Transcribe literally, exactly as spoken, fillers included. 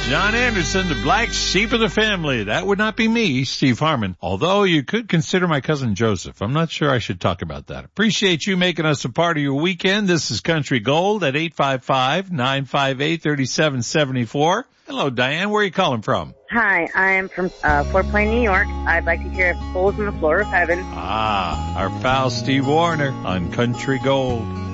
John Anderson, the black sheep of the family. That would not be me, Steve Harmon. Although you could consider my cousin Joseph. I'm not sure I should talk about that. Appreciate you making us a part of your weekend. This is Country Gold at eight five five, nine five eight, three seven seven four. Hello, Diane. Where are you calling from? Hi, I am from uh, Fort Plain, New York. I'd like to hear Holes in the Floor of Heaven. Ah, our pal Steve Wariner on Country Gold.